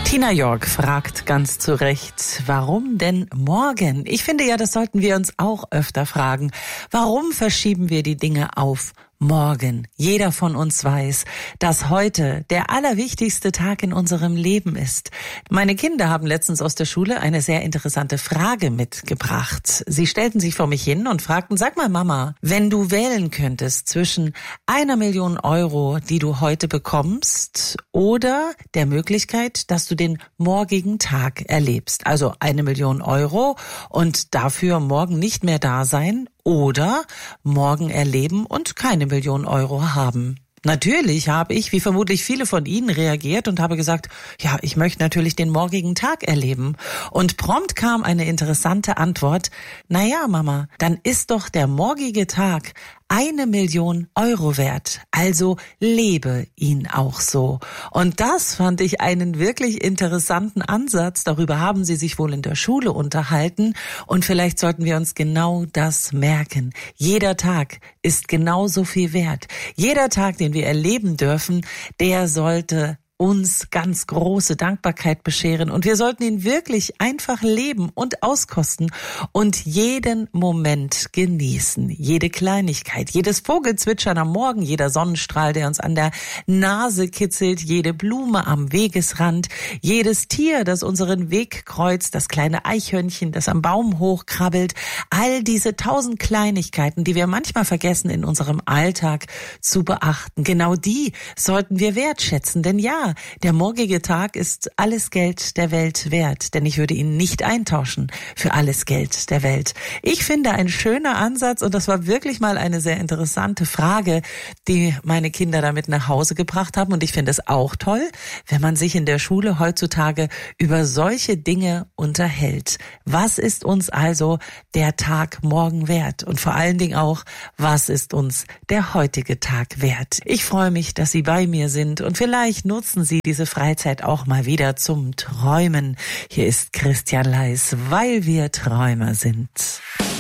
Tina York fragt ganz zu Recht, warum denn morgen? Ich finde ja, das sollten wir uns auch öfter fragen. Warum verschieben wir die Dinge auf morgen? Jeder von uns weiß, dass heute der allerwichtigste Tag in unserem Leben ist. Meine Kinder haben letztens aus der Schule eine sehr interessante Frage mitgebracht. Sie stellten sich vor mich hin und fragten, sag mal Mama, wenn du wählen könntest zwischen 1 Million Euro, die du heute bekommst, oder der Möglichkeit, dass du den morgigen Tag erlebst. Also 1 Million Euro und dafür morgen nicht mehr da sein, oder morgen erleben und keine 1 Million Euro haben. Natürlich habe ich, wie vermutlich viele von Ihnen, reagiert und habe gesagt, ja, ich möchte natürlich den morgigen Tag erleben. Und prompt kam eine interessante Antwort, naja, Mama, dann ist doch der morgige Tag 1 Million Euro wert. Also lebe ihn auch so. Und das fand ich einen wirklich interessanten Ansatz. Darüber haben Sie sich wohl in der Schule unterhalten. Und vielleicht sollten wir uns genau das merken. Jeder Tag ist genauso viel wert. Jeder Tag, den wir erleben dürfen, der sollte uns ganz große Dankbarkeit bescheren und wir sollten ihn wirklich einfach leben und auskosten und jeden Moment genießen, jede Kleinigkeit, jedes Vogelzwitschern am Morgen, jeder Sonnenstrahl, der uns an der Nase kitzelt, jede Blume am Wegesrand, jedes Tier, das unseren Weg kreuzt, das kleine Eichhörnchen, das am Baum hochkrabbelt, all diese 1000 Kleinigkeiten, die wir manchmal vergessen in unserem Alltag zu beachten. Genau die sollten wir wertschätzen, denn ja, der morgige Tag ist alles Geld der Welt wert, denn ich würde ihn nicht eintauschen für alles Geld der Welt. Ich finde ein schöner Ansatz und das war wirklich mal eine sehr interessante Frage, die meine Kinder damit nach Hause gebracht haben und ich finde es auch toll, wenn man sich in der Schule heutzutage über solche Dinge unterhält. Was ist uns also der Tag morgen wert und vor allen Dingen auch, was ist uns der heutige Tag wert? Ich freue mich, dass Sie bei mir sind und vielleicht nutzen Sie diese Freizeit auch mal wieder zum Träumen. Hier ist Christian Leis, weil wir Träumer sind.